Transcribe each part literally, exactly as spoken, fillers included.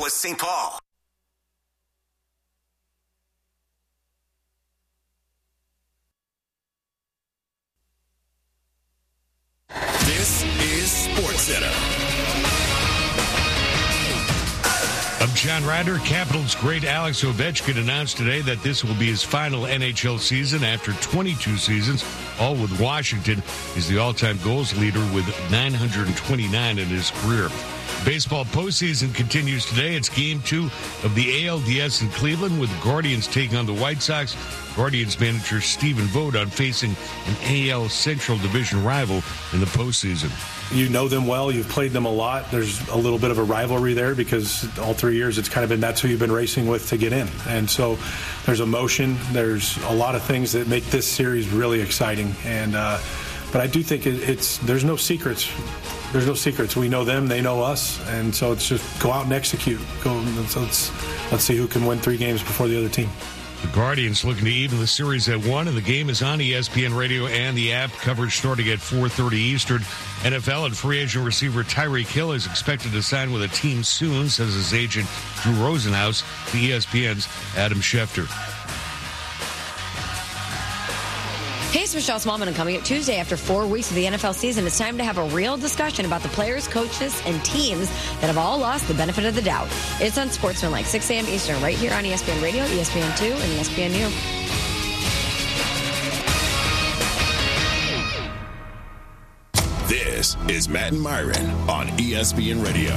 Was Saint Paul. This is SportsCenter. I'm John Ryder. Capitals great Alex Ovechkin announced today that this will be his final N H L season after twenty-two seasons, all with Washington. He's the all-time goals leader with nine hundred twenty-nine in his career. Baseball postseason continues today. It's game two of the A L D S in Cleveland with the Guardians taking on the White Sox. Guardians manager Stephen Vogt on facing an A L Central Division rival in the postseason. You know them well. You've played them a lot. There's a little bit of a rivalry there because all three years it's kind of been that's who you've been racing with to get in. And so there's emotion. There's a lot of things that make this series really exciting. And uh, but I do think it, it's there's no secrets. There's no secrets. We know them. They know us. And so it's just go out and execute. Go. Let's let's, let's see who can win three games before the other team. The Guardians looking to even the series at one, and the game is on E S P N Radio and the app. Coverage starting at four thirty Eastern. N F L and free agent receiver Tyreek Hill is expected to sign with a team soon, says his agent Drew Rosenhaus to E S P N's Adam Schefter. Hey, it's Michelle Smallman, and coming up Tuesday after four weeks of the N F L season, it's time to have a real discussion about the players, coaches, and teams that have all lost the benefit of the doubt. It's on Sportsman like six a.m. Eastern, right here on E S P N Radio, E S P N two, and E S P N U. This is Matt and Myron on E S P N Radio.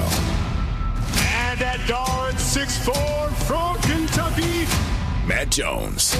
And at guard, six foot four from Kentucky, Matt Jones.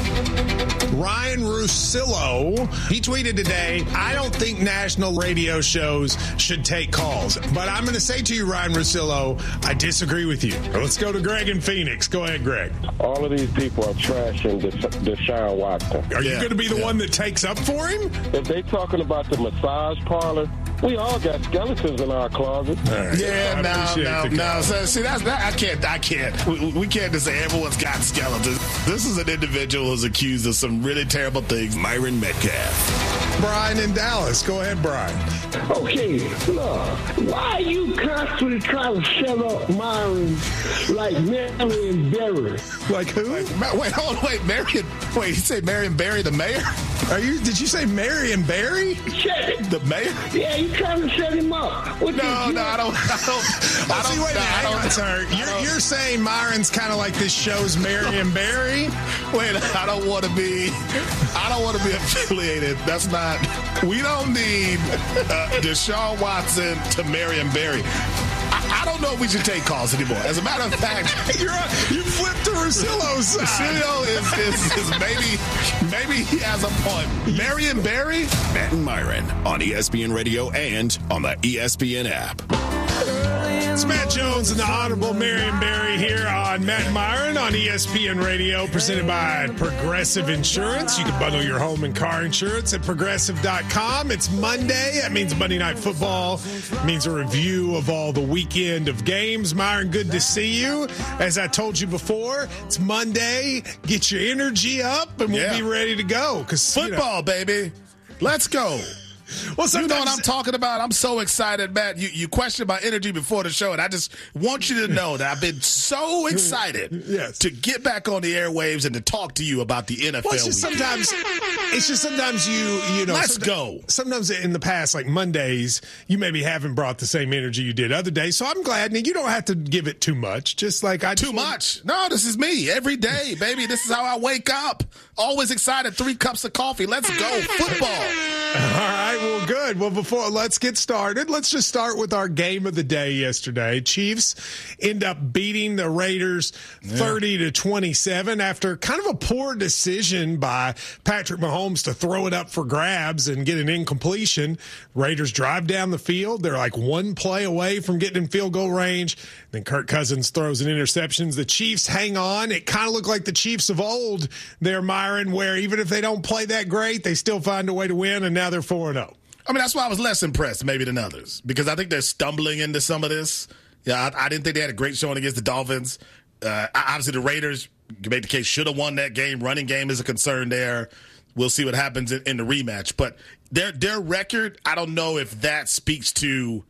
Ryan Russillo, he tweeted today, I don't think national radio shows should take calls. But I'm going to say to you, Ryan Russillo, I disagree with you. Let's go to Greg in Phoenix. Go ahead, Greg. All of these people are trashing Deshaun Watson. Are you yeah. going to be the yeah. one that takes up for him? If they talking about the massage parlor, we all got skeletons in our closet. Right. Yeah, no, no, no. So, see, that's that. I can't. I can't. We, we can't just say everyone's got skeletons. This is an individual who's accused of some really terrible things. Myron Metcalf. Brian in Dallas. Go ahead, Brian. Okay, look, why are you constantly trying to set up Myron like Marion Barry? Like who? Like, wait, hold on, wait, Marion. Wait, you say Marion Barry, the mayor? Are you? Did you say Marion Barry? The mayor? Yeah, you trying to set him up? What no, no, I don't. I don't. Oh, I don't see, wait a minute, I don't, hang on, sir. You're, you're saying Myron's kind of like this show's Marion Barry? Wait, I don't want to be. I don't want to be affiliated. That's not. We don't need uh, Deshaun Watson to Marion Barry. I, I don't know if we should take calls anymore. As a matter of fact, you're a, you flipped to Russillo's side. Russillo is, is, is maybe maybe he has a point. Marion Barry, Matt and Myron on E S P N Radio and on the E S P N app. It's Matt Jones and the Honorable Marion Barry here on Matt and Myron on E S P N Radio, presented by Progressive Insurance. You can bundle your home and car insurance at progressive dot com. It's Monday. That means Monday Night Football. It means a review of all the weekend of games. Myron, good to see you. As I told you before, it's Monday. Get your energy up, and we'll yeah. be ready to go. Cause football, you know, baby. Let's go. Well, you know what I'm talking about? I'm so excited, Matt. You you questioned my energy before the show, and I just want you to know that I've been so excited yes. to get back on the airwaves and to talk to you about the N F L. Well, it's just sometimes, it's just sometimes you you know. Let's go. Sometimes in the past, like Mondays, you maybe haven't brought the same energy you did other days. So I'm glad. Now you don't have to give it too much. Just like I too just much. Want... No, this is me every day, baby. This is how I wake up. Always excited. Three cups of coffee. Let's go football. All right. Well, good. Well, before let's get started, let's just start with our game of the day yesterday. Chiefs end up beating the Raiders thirty to twenty-seven after kind of a poor decision by Patrick Mahomes to throw it up for grabs and get an incompletion. Raiders drive down the field. They're like one play away from getting in field goal range. Then Kirk Cousins throws an interception. The Chiefs hang on. It kind of looked like the Chiefs of old there, Myron, where even if they don't play that great, they still find a way to win, and now they're four and oh. I mean, that's why I was less impressed maybe than others, because I think they're stumbling into some of this. Yeah, I, I didn't think they had a great showing against the Dolphins. Uh, obviously, the Raiders, you make the case, should have won that game. Running game is a concern there. We'll see what happens in, in the rematch. But their their record, I don't know if that speaks to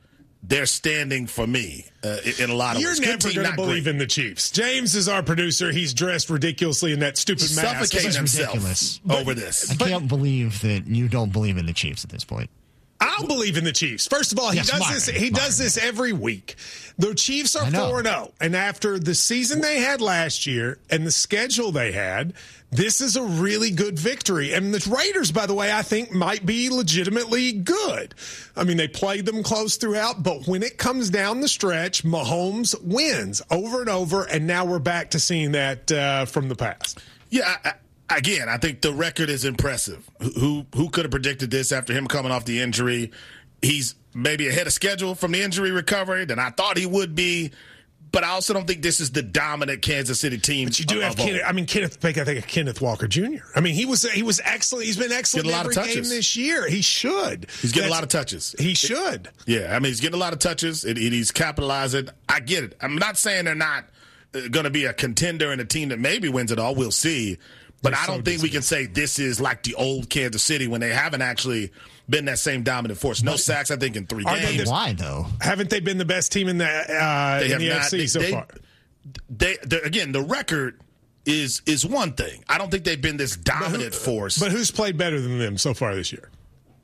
they're standing for me uh, in a lot of You're ways. never going to believe great. in the Chiefs. James is our producer. He's dressed ridiculously in that stupid mask. Suffocating himself ridiculous. over this. I can't believe that you don't believe in the Chiefs at this point. I'll believe in the Chiefs. First of all, he Yes, does Myron, this. He Myron. does this every week. The Chiefs are I know. four and zero, and after the season they had last year and the schedule they had, this is a really good victory. And the Raiders, by the way, I think might be legitimately good. I mean, they played them close throughout, but when it comes down the stretch, Mahomes wins over and over, and now we're back to seeing that uh, from the past. Yeah. I, I, Again, I think the record is impressive. Who who could have predicted this after him coming off the injury? He's maybe ahead of schedule from the injury recovery than I thought he would be. But I also don't think this is the dominant Kansas City team. But you do of, have of Kenneth, old. I mean, Kenneth Baker, I think of Kenneth Walker Junior I mean, he was he was excellent. He's been excellent Getting in a lot every of game touches. this year. He should. He's getting That's- a lot of touches. He should. Yeah, I mean, he's getting a lot of touches, and, and he's capitalizing. I get it. I'm not saying they're not going to be a contender and a team that maybe wins it all. We'll see. But They're I don't so think we can say this is like the old Kansas City when they haven't actually been that same dominant force. No sacks, I think, in three Are they games. the- Why, though? Haven't they been the best team in the uh, They in have the not. A F C They, so they, far? they, they- again, the record is is one thing. I don't think they've been this dominant force But who's played better than them so far this year?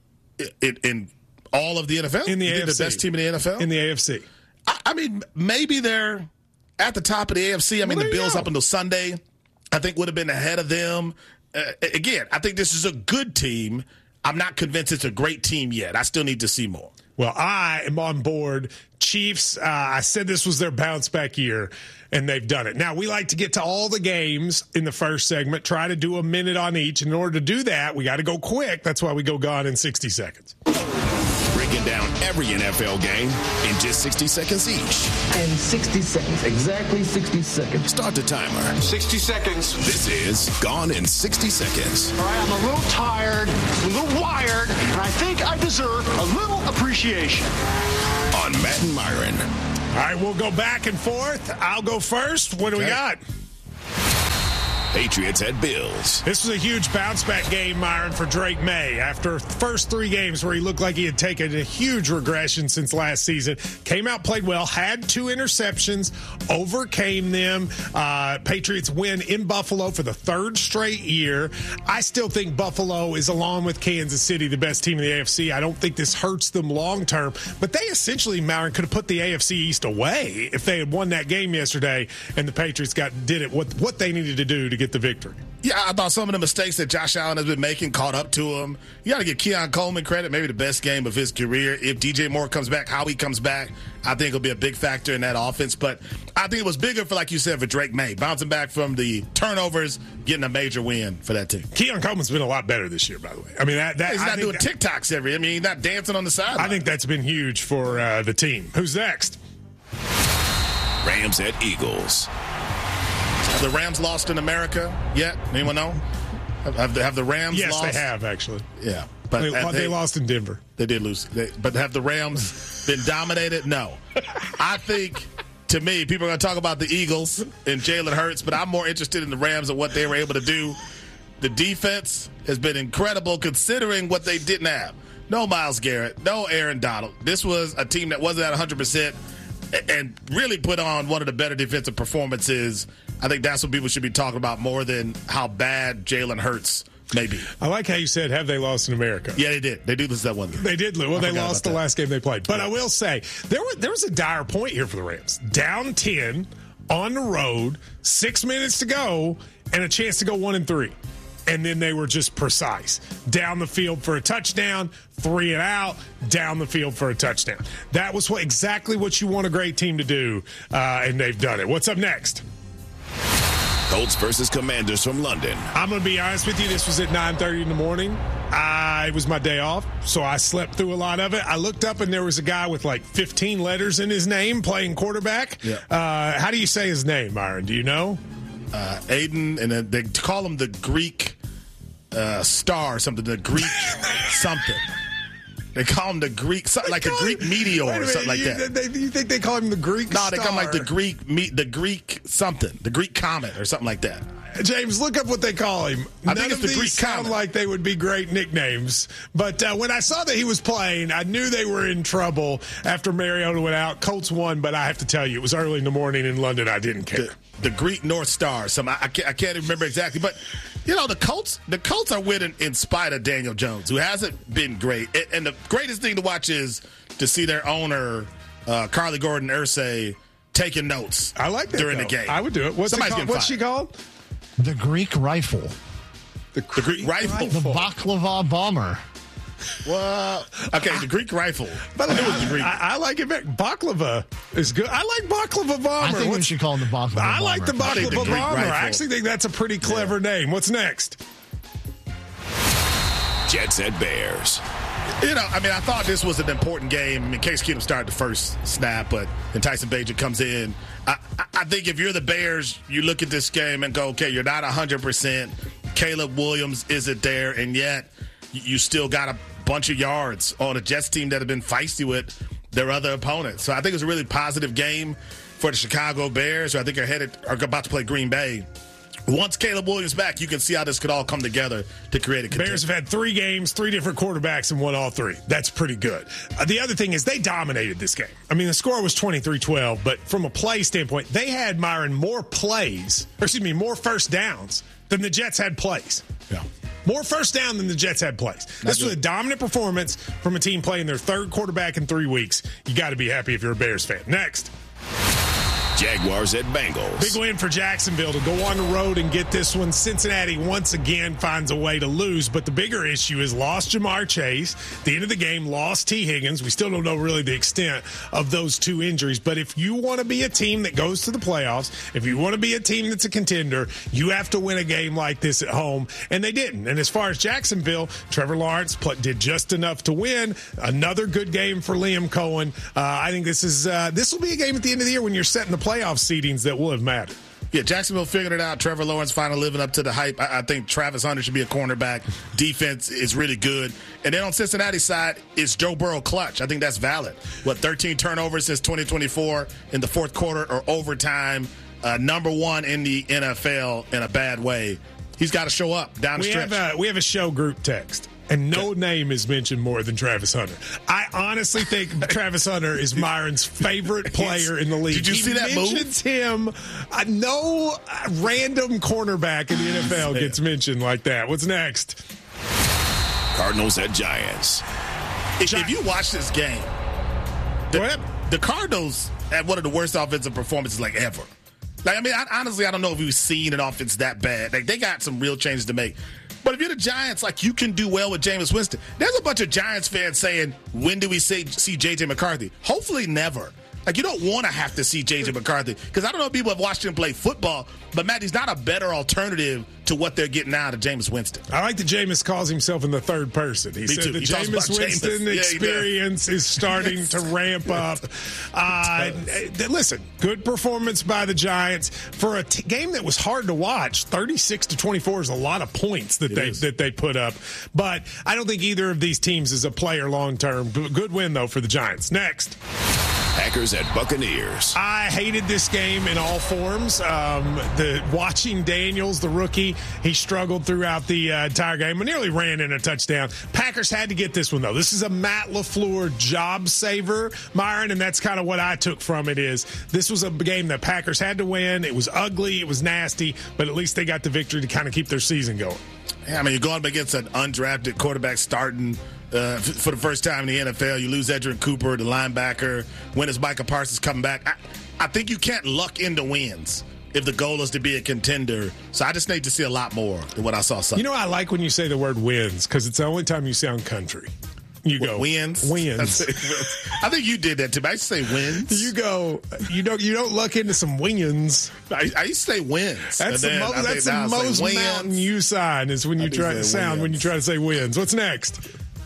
in, in all of the N F L. In the You think A F C. the best team in the N F L. In the A F C. I, I mean, maybe they're at the top of the A F C. I mean, Well, the there you Bills go. up until Sunday, I think, would have been ahead of them. Uh, again, I think this is a good team. I'm not convinced it's a great team yet. I still need to see more. Well, I am on board. Chiefs, uh, I said this was their bounce back year, and they've done it. Now, we like to get to all the games in the first segment, try to do a minute on each. In order to do that, we got to go quick. That's why we go gone in sixty seconds. Breaking down every N F L game in just sixty seconds each. And sixty seconds, exactly sixty seconds. Start the timer. sixty seconds. This is Gone in sixty seconds. All right, I'm a little tired, a little wired, and I think I deserve a little appreciation. On Matt and Myron. All right, we'll go back and forth. I'll go first. What do we Okay. got? Patriots at Bills. This was a huge bounce back game, Myron, for Drake May. After the first three games where he looked like he had taken a huge regression since last season, came out, played well, had two interceptions, overcame them. Uh, Patriots win in Buffalo for the third straight year. I still think Buffalo is, along with Kansas City, the best team in the A F C. I don't think this hurts them long term, but they essentially, Myron, could have put the A F C East away if they had won that game yesterday and the Patriots got did it what what they needed to do to get the victory. Yeah, I thought some of the mistakes that Josh Allen has been making caught up to him. You got to give Keon Coleman credit, maybe the best game of his career. If D J Moore comes back, how he comes back, I think it'll be a big factor in that offense. But I think it was bigger for, like you said, for Drake May, bouncing back from the turnovers, getting a major win for that team. Keon Coleman's been a lot better this year, by the way. I mean, that, that He's I not think doing that- TikToks every. I mean, he's not dancing on the side. I think that's been huge for uh, the team. Who's next? Rams at Eagles. Have the Rams lost in America yet? Anyone know? Have, have, the, have the Rams Yes, lost? they have, actually. Yeah. But They, have they they, lost in Denver. They did lose. They, but have the Rams been dominated? No. I think, to me, people are going to talk about the Eagles and Jalen Hurts, but I'm more interested in the Rams and what they were able to do. The defense has been incredible considering what they didn't have. No Myles Garrett, no Aaron Donald. This was a team that wasn't at one hundred percent and really put on one of the better defensive performances. I think that's what people should be talking about more than how bad Jalen Hurts may be. I like how you said, have they lost in America? Yeah, they did. They did lose that one game. They did lose. Well, I they forgot lost the about that. last game they played. But Yeah. I will say, there was, there was a dire point here for the Rams. Down ten, on the road, six minutes to go, and a chance to go one and three. And then they were just precise. Down the field for a touchdown, three and out, down the field for a touchdown. That was what exactly what you want a great team to do, uh, and they've done it. What's up next? Colts versus Commanders from London. I'm going to be honest with you. This was at nine thirty in the morning. I, it was my day off, so I slept through a lot of it. I looked up, and there was a guy with like fifteen letters in his name playing quarterback. Yeah. Uh, how do you say his name, Myron? Do you know? Uh, Aiden, and uh, they call him the Greek uh, star or something, the Greek something. They call him the Greek, something like a Greek meteor Wait a or minute, something like you, that. They, you think they call him the Greek No, star? they call him like the Greek, me, the Greek something, the Greek comet or something like that. James, look up what they call him. I None think it's of the these Greek sound comet. like they would be great nicknames. But uh, when I saw that he was playing, I knew they were in trouble after Mariota went out. Colts won, but I have to tell you, it was early in the morning in London. I didn't care. The, the Greek North Star. Some I, I, can't, I can't even remember exactly, but you know the Colts. The Colts are winning in spite of Daniel Jones, who hasn't been great. And, and the greatest thing to watch is to see their owner, uh, Carly Gordon Irsay, taking notes. I like that during though. the game. I would do it. What's, it Somebody's called? getting What's she fired. called? The Greek rifle. The, The Greek rifle. The baklava bomber. Well, okay, the Greek rifle. But I knew it was the Greek. I, I like it. Back. Baklava is good. I like baklava bomber. I think we What's- should call him the baklava bomber. I like the I think baklava the Greek bomber. rifle. I actually think that's a pretty clever name. What's next? Jets at Bears. You know, I mean, I thought this was an important game. I mean, Case Keenum started the first snap, but then Tyson Bagent comes in. I, I, I think if you're the Bears, you look at this game and go, okay, you're not one hundred percent. Caleb Williams isn't there, and yet you still got a bunch of yards on a Jets team that have been feisty with their other opponents. So I think it was a really positive game for the Chicago Bears, who I think are headed are about to play Green Bay. Once Caleb Williams back, you can see how this could all come together to create a contender. Bears have had three games, three different quarterbacks, and won all three. That's pretty good. Uh, the other thing is they dominated this game. I mean, the score was twenty-three twelve, but from a play standpoint, they had, Myron, more plays, or excuse me, more first downs than the Jets had plays. Yeah. More first down than the Jets had plays. This good. was a dominant performance from a team playing their third quarterback in three weeks. You got to be happy if you're a Bears fan. Next. Jaguars at Bengals. Big win for Jacksonville to go on the road and get this one. Cincinnati once again finds a way to lose, but the bigger issue is lost Jamar Chase. At the end of the game, lost T. Higgins. We still don't know really the extent of those two injuries, but if you want to be a team that goes to the playoffs, if you want to be a team that's a contender, you have to win a game like this at home, and they didn't. And as far as Jacksonville, Trevor Lawrence did just enough to win. Another good game for Liam Cohen. Uh, I think this is uh, this will be a game at the end of the year when you're setting the playoff seedings that will have mattered. Yeah, Jacksonville figured it out. Trevor Lawrence finally living up to the hype. I, I think Travis Hunter should be a cornerback. Defense is really good. And then on Cincinnati's side, it's Joe Burrow clutch. I think that's valid. What, thirteen turnovers since twenty twenty-four in the fourth quarter or overtime. Uh, number one in the N F L in a bad way. He's got to show up down the we stretch. Have a, we have a show group text, and no name is mentioned more than Travis Hunter. I honestly think Travis Hunter is Myron's favorite player in the league. Did you he see that move? mentions him. Uh, no uh, random cornerback in the N F L gets mentioned like that. What's next? Cardinals at Giants. If, if you watch this game, the, the Cardinals had one of the worst offensive performances like ever. Like, I mean, I, honestly, I don't know if we've seen an offense that bad. Like, they got some real changes to make. But if you're the Giants, like, you can do well with Jameis Winston. There's a bunch of Giants fans saying, when do we see, see J J McCarthy? Hopefully never. Like, you don't want to have to see J J McCarthy. Because I don't know if people have watched him play football, but, Matt, he's not a better alternative to what they're getting out of Jameis Winston. I like that Jameis calls himself in the third person. He Me said too. the He talks Jameis about Winston Jameis. Yeah, he does. experience is starting to ramp up. Uh, listen, good performance by the Giants for a t- game that was hard to watch. thirty-six to twenty-four is a lot of points that It they is. that they put up. But I don't think either of these teams is a player long term. Good win though for the Giants. Next. Packers at Buccaneers. I hated this game in all forms. Um, the watching Daniels, the rookie, he struggled throughout the uh, entire game. Nearly ran in a touchdown. Packers had to get this one though. This is a Matt LaFleur job saver, Myron, and that's kind of what I took from it. Is this was a game that Packers had to win. It was ugly, it was nasty, but at least they got the victory to kind of keep their season going. Yeah, I mean, you're going up against an undrafted quarterback starting uh, f- for the first time in the N F L. You lose Edgerrin Cooper, the linebacker. When is Micah Parsons coming back? I, I think you can't luck into wins if the goal is to be a contender. So I just need to see a lot more than what I saw Sunday. You know, I like when you say the word wins because it's the only time you sound country. You go wins. Wins. I think you did that too. I used to say wins. You go. You don't. You don't luck into some wins. I, I used to say wins. That's the, mo- that's the most mountain you sign is when you try to sound when you try to say wins. What's next?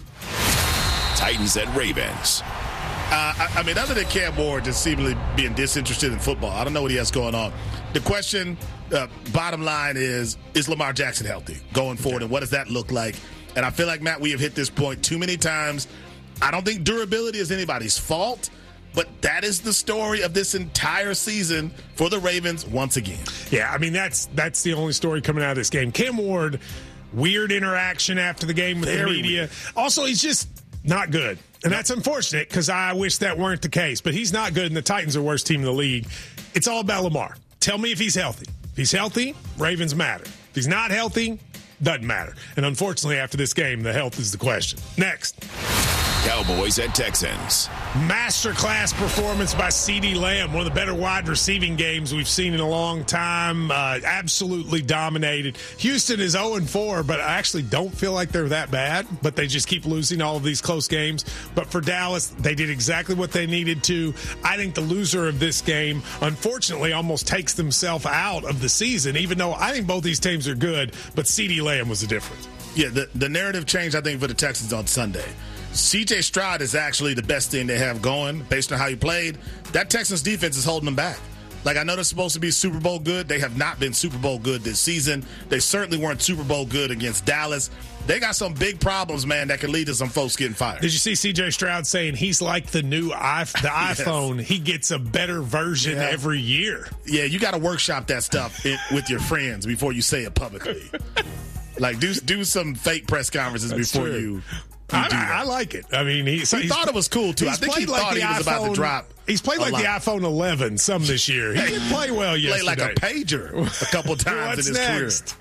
Titans at Ravens. Uh, I, I mean, other than Cam Ward just seemingly being disinterested in football, I don't know what he has going on. The question, uh, bottom line is, is Lamar Jackson healthy going forward, and what does that look like? And I feel like, Matt, we have hit this point too many times. I don't think durability is anybody's fault, But that is the story of this entire season for the Ravens once again. Yeah, I mean, that's that's the only story coming out of this game. Cam Ward, weird interaction after the game with Very the media. Weird. Also, he's just not good. And that's unfortunate because I wish that weren't the case. But he's not good, and the Titans are the worst team in the league. It's all about Lamar. Tell me if he's healthy. If he's healthy, Ravens matter. If he's not healthy, doesn't matter. And unfortunately, after this game, the health is the question. Next. Cowboys at Texans. Masterclass performance by CeeDee Lamb, one of the better wide receiving games we've seen in a long time. Uh, absolutely dominated. Houston is oh and four, but I actually don't feel like they're that bad, but they just keep losing all of these close games. But for Dallas, they did exactly what they needed to. I think the loser of this game, unfortunately, almost takes themselves out of the season, even though I think both these teams are good, but CeeDee Lamb was the difference. Yeah, the, the narrative changed, I think, for the Texans on Sunday. C J Stroud is actually the best thing they have going based on how he played. That Texans defense is holding them back. Like, I know they're supposed to be Super Bowl good. They have not been Super Bowl good this season. They certainly weren't Super Bowl good against Dallas. They got some big problems, man, that could lead to some folks getting fired. Did you see C J Stroud saying he's like the new iPhone, the yes. iPhone? He gets a better version yeah. every year. Yeah, you got to workshop that stuff in, with your friends before you say it publicly. Like, do do some fake press conferences That's before true. you... I, I like it. I mean, he, he thought it was cool, too. I think he like thought he was iPhone, about to drop. He's played like lot. the iPhone eleven some this year. He didn't play well yesterday. Played like a pager a couple times in his next?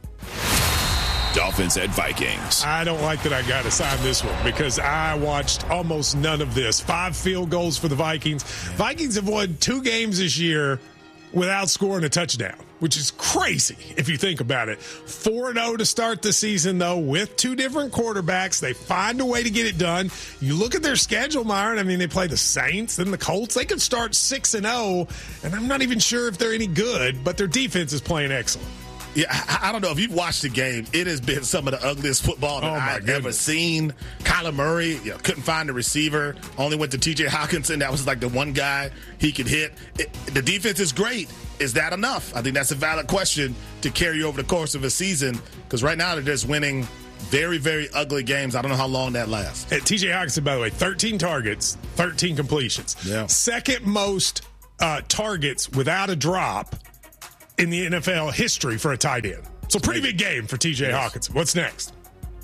career. Dolphins at Vikings. I don't like that I got to sign this one because I watched almost none of this. Five field goals for the Vikings. Vikings have won two games this year without scoring a touchdown, which is crazy if you think about it. four and oh to start the season, though, with two different quarterbacks. They find a way to get it done. You look at their schedule, Myron. I mean, they play the Saints, then the Colts. They could start six and oh, and I'm not even sure if they're any good, but their defense is playing excellent. Yeah, I, I don't know. If you've watched the game, it has been some of the ugliest football that oh I've goodness. ever seen. Kyler Murray, you know, couldn't find a receiver. Only went to T J Hawkinson. That was like the one guy he could hit. It, the defense is great. Is that enough? I think that's a valid question to carry over the course of a season because right now they're just winning very, very ugly games. I don't know how long that lasts. Hey, T J Hawkinson, by the way, thirteen targets, thirteen completions. Yeah. Second most uh, targets without a drop in the N F L history for a tight end. So pretty big game for T J yes. Hawkinson. What's next?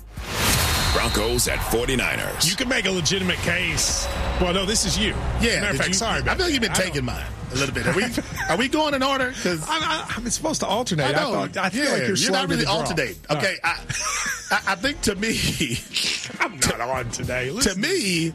Broncos at forty-niners. You can make a legitimate case. Well, no, this is you. Yeah. Matter of fact, you, sorry. I feel like you've been taking mine a little bit. Are we Are we going in order? Because I'm supposed to alternate. I, know, I, thought, I feel yeah, like you're, you're not really alternate. Okay. No. I, I think to me, I'm not to, on today. Listen. To me,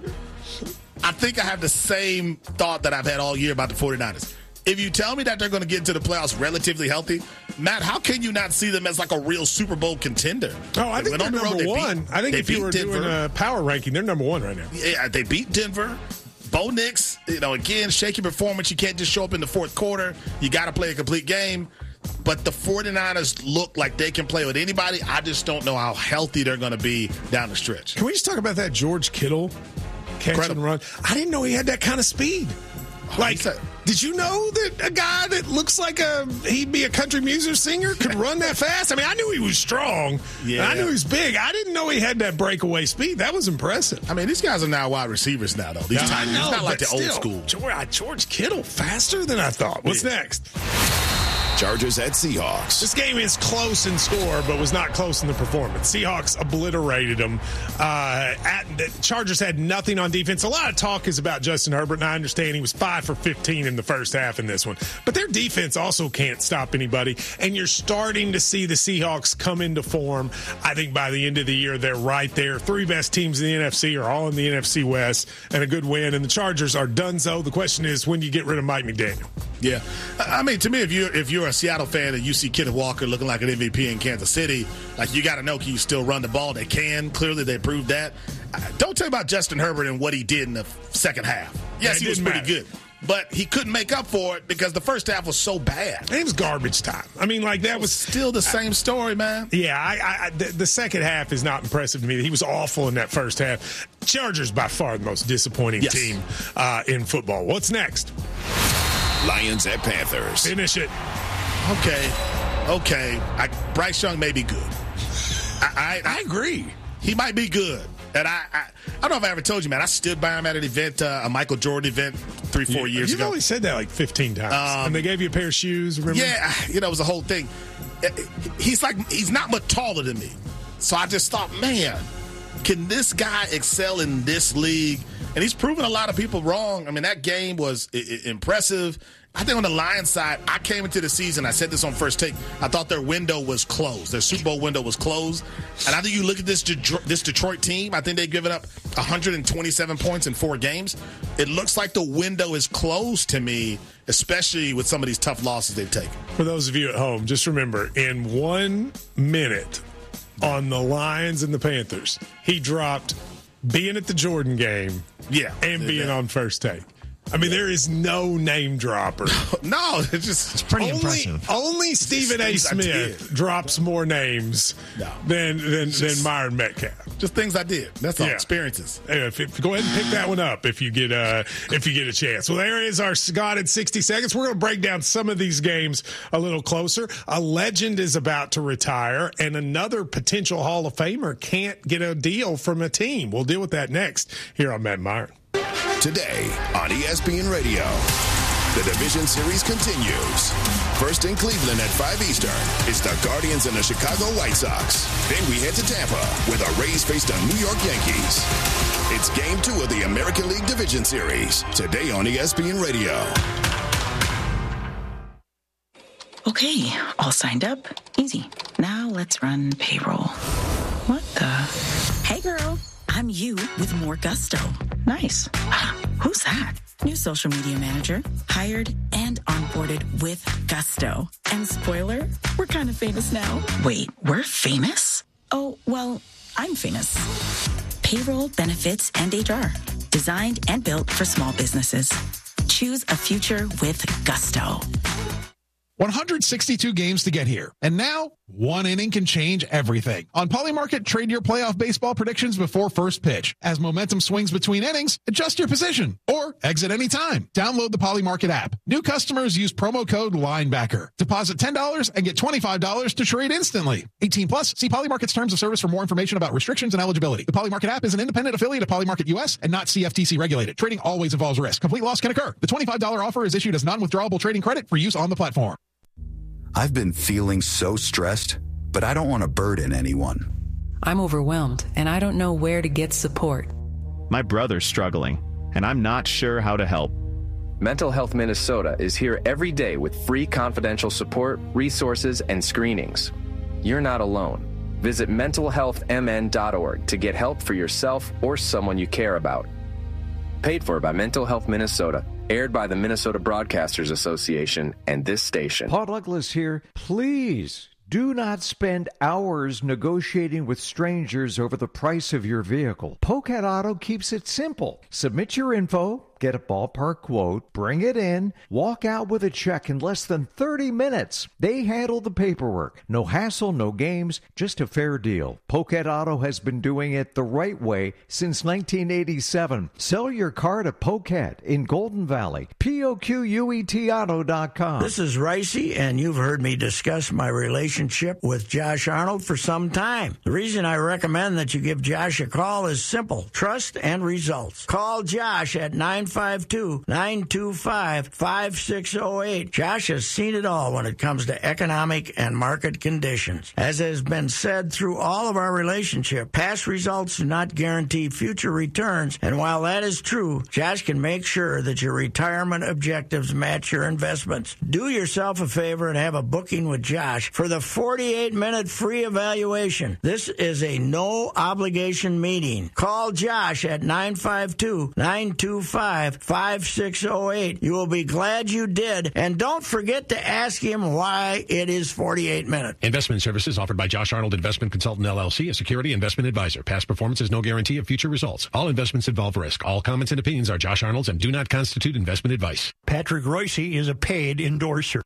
I think I have the same thought that I've had all year about the forty-niners. If you tell me that they're going to get into the playoffs relatively healthy, Matt, how can you not see them as like a real Super Bowl contender? Oh, I think they're the number road, one. Beat, I think if you were Denver. doing a power ranking, they're number one right now. Yeah, they beat Denver. Bo Nix, you know, again, shaky performance. You can't just show up in the fourth quarter. You got to play a complete game. But the forty-niners look like they can play with anybody. I just don't know how healthy they're going to be down the stretch. Can we just talk about that George Kittle catch Incredible. and run? I didn't know he had that kind of speed. Like, did you know that a guy that looks like a he'd be a country music singer could run that fast? I mean, I knew he was strong. Yeah. I knew he was big. I didn't know he had that breakaway speed. That was impressive. I mean, these guys are now wide receivers now, though. These yeah, tight ends. It's not like the still, old school. George, George Kittle, faster than I thought. What's yeah. next? Chargers at Seahawks. This game is close in score, but was not close in the performance. Seahawks obliterated them. Uh, at, the Chargers had nothing on defense. A lot of talk is about Justin Herbert, and I understand he was five for fifteen in the first half in this one. But their defense also can't stop anybody, and you're starting to see the Seahawks come into form. I think by the end of the year, they're right there. Three best teams in the N F C are all in the N F C West, and a good win. And the Chargers are donezo. The question is, when do you get rid of Mike McDaniel? Yeah. I mean, to me, if you're, if you're a Seattle fan and you see Kenneth Walker looking like an M V P in Kansas City, like, you got to know, can you still run the ball? They can. Clearly, they proved that. Don't tell me about Justin Herbert and what he did in the second half. Yes, he was pretty matter. good. But he couldn't make up for it because the first half was so bad. It was garbage time. I mean, like, that was still the same story, man. Yeah, I, I, the, the second half is not impressive to me. He was awful in that first half. Chargers by far the most disappointing yes. team uh, in football. What's next? Lions at Panthers. Finish it. Okay, okay. I, Bryce Young may be good. I, I, I agree. He might be good. And I, I, I don't know if I ever told you, man. I stood by him at an event, uh, a Michael Jordan event, three, four yeah, years you've ago. You've only said that like fifteen times, um, and they gave you a pair of shoes. Remember? Yeah, you know, it was a whole thing. He's like, he's not much taller than me, so I just thought, man, can this guy excel in this league? And he's proven a lot of people wrong. I mean, that game was I- I- impressive. I think on the Lions side, I came into the season, I said this on First Take, I thought their window was closed. Their Super Bowl window was closed. And I think you look at this Detroit, this Detroit team, I think they've given up one hundred twenty-seven points in four games. It looks like the window is closed to me, especially with some of these tough losses they've taken. For those of you at home, just remember, in one minute on the Lions and the Panthers, he dropped being at the Jordan game yeah, and being yeah. on First Take. I mean, there is no name dropper. No, it's just it's pretty only, impressive. Only Stephen A. Smith drops more names no. than than, just, than Myron Metcalf. Just things I did. That's all. Yeah. Experiences. Yeah, if, if, go ahead and pick that one up if you get uh, if you get a chance. Well, there is our Scott in sixty seconds. We're going to break down some of these games a little closer. A legend is about to retire, and another potential Hall of Famer can't get a deal from a team. We'll deal with that next here on Matt Myron. Today on E S P N Radio, the division series continues. First in Cleveland at five Eastern is the Guardians and the Chicago White Sox. Then we head to Tampa where the Rays face the New York Yankees. It's game two of the American League Division Series today on E S P N Radio. Okay, all signed up. Easy. Now let's run payroll. What the? Hey girl, I'm you with more gusto. Nice. Who's that? New social media manager, hired and onboarded with gusto. And spoiler, we're kind of famous now. Wait, we're famous? Oh, well, I'm famous. Payroll, benefits, and H R. Designed and built for small businesses. Choose a future with gusto. one hundred sixty-two games to get here. And now, one inning can change everything. On Polymarket, trade your playoff baseball predictions before first pitch. As momentum swings between innings, adjust your position or exit anytime. Download the Polymarket app. New customers use promo code LINEBACKER. Deposit ten dollars and get twenty-five dollars to trade instantly. eighteen plus, see Polymarket's terms of service for more information about restrictions and eligibility. The Polymarket app is an independent affiliate of Polymarket U S and not C F T C regulated. Trading always involves risk. Complete loss can occur. The twenty-five dollars offer is issued as non-withdrawable trading credit for use on the platform. I've been feeling so stressed, but I don't want to burden anyone. I'm overwhelmed, and I don't know where to get support. My brother's struggling, and I'm not sure how to help. Mental Health Minnesota is here every day with free confidential support, resources, and screenings. You're not alone. Visit mental health m n dot org to get help for yourself or someone you care about. Paid for by Mental Health Minnesota. Aired by the Minnesota Broadcasters Association and this station. Paul Douglas here. Please do not spend hours negotiating with strangers over the price of your vehicle. Pocat Auto keeps it simple. Submit your info, get a ballpark quote, bring it in, walk out with a check in less than thirty minutes. They handle the paperwork. No hassle, no games, just a fair deal. Pocat Auto has been doing it the right way since nineteen eighty-seven. Sell your car to Pocat in Golden Valley. P O Q U E T auto dot com. This is Ricey, and you've heard me discuss my relationship with Josh Arnold for some time. The reason I recommend that you give Josh a call is simple. Trust and results. Call Josh at nine five two, nine two five, five six zero eight. Josh has seen it all when it comes to economic and market conditions. As has been said through all of our relationship, past results do not guarantee future returns, and while that is true, Josh can make sure that your retirement objectives match your investments. Do yourself a favor and have a booking with Josh for the forty-eight minute free evaluation. This is a no-obligation meeting. Call Josh at nine five two, nine two five, five six zero eight. You will be glad you did, and don't forget to ask him why it is forty-eight minutes. Investment services offered by Josh Arnold Investment Consultant, L L C, a security investment advisor. Past performance is no guarantee of future results. All investments involve risk. All comments and opinions are Josh Arnold's and do not constitute investment advice. Patrick Royce is a paid endorser.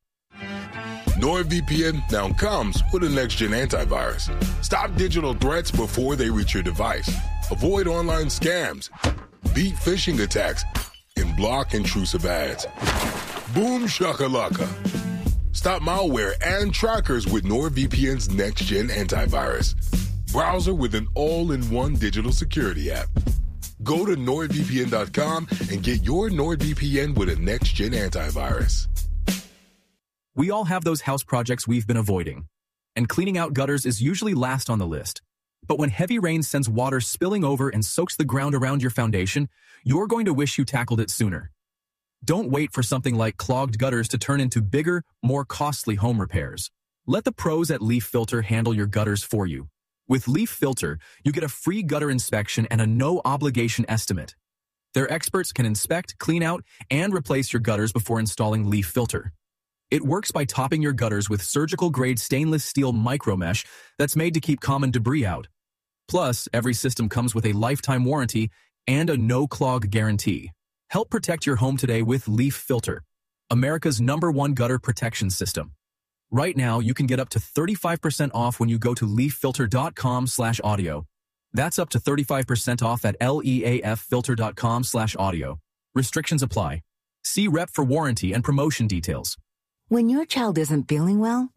NordVPN now comes with a next-gen antivirus. Stop digital threats before they reach your device. Avoid online scams, beat phishing attacks, and block intrusive ads. Boom shakalaka. Stop malware and trackers with NordVPN's next-gen antivirus. browser with an all-in-one digital security app. Go to nord V P N dot com and get your NordVPN with a next-gen antivirus. We all have those house projects we've been avoiding, and cleaning out gutters is usually last on the list. But when heavy rain sends water spilling over and soaks the ground around your foundation, you're going to wish you tackled it sooner. Don't wait for something like clogged gutters to turn into bigger, more costly home repairs. Let the pros at Leaf Filter handle your gutters for you. With Leaf Filter, you get a free gutter inspection and a no-obligation estimate. Their experts can inspect, clean out, and replace your gutters before installing Leaf Filter. It works by topping your gutters with surgical-grade stainless steel micromesh that's made to keep common debris out. Plus, every system comes with a lifetime warranty and a no-clog guarantee. Help protect your home today with Leaf Filter, America's number one gutter protection system. Right now, you can get up to thirty-five percent off when you go to leaffilter.com slash audio. That's up to thirty-five percent off at leaffilter.com slash audio. Restrictions apply. See rep for warranty and promotion details. When your child isn't feeling well,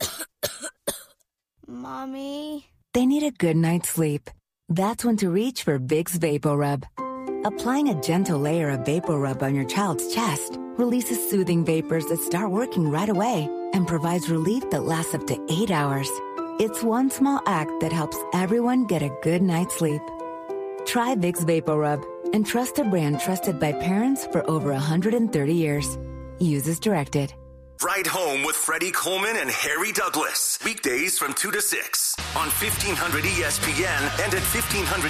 Mommy, they need a good night's sleep. That's when to reach for Vicks VapoRub. Applying a gentle layer of VapoRub on your child's chest releases soothing vapors that start working right away and provides relief that lasts up to eight hours. It's one small act that helps everyone get a good night's sleep. Try Vicks VapoRub and trust a brand trusted by parents for over one hundred thirty years. Use as directed. Ride Home with Freddie Coleman and Harry Douglas. Weekdays from two to six on fifteen hundred E S P N and at fifteen hundred